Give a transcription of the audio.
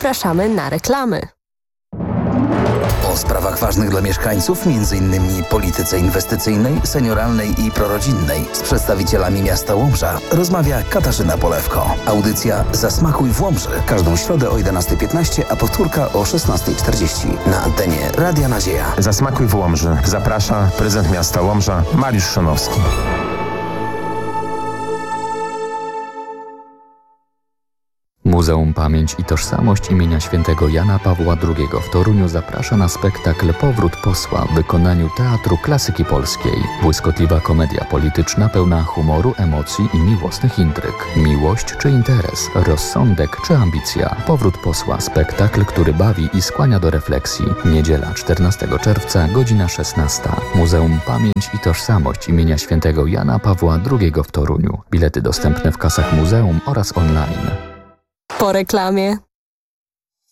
Zapraszamy na reklamy. O sprawach ważnych dla mieszkańców, m.in. polityce inwestycyjnej, senioralnej i prorodzinnej, z przedstawicielami miasta Łomża rozmawia Katarzyna Polewko. Audycja Zasmakuj w Łomży. Każdą środę o 11:15, a powtórka o 16:40 na antenie Radia Nadzieja. Zasmakuj w Łomży. Zaprasza prezydent miasta Łomża Mariusz Szonowski. Muzeum Pamięć i Tożsamość imienia Świętego Jana Pawła II w Toruniu zaprasza na spektakl Powrót Posła w wykonaniu Teatru Klasyki Polskiej. Błyskotliwa komedia polityczna pełna humoru, emocji i miłosnych intryg. Miłość czy interes, rozsądek czy ambicja. Powrót Posła. Spektakl, który bawi i skłania do refleksji. Niedziela 14 czerwca, godzina 16. Muzeum Pamięć i Tożsamość imienia Świętego Jana Pawła II w Toruniu. Bilety dostępne w kasach muzeum oraz online. Po reklamie.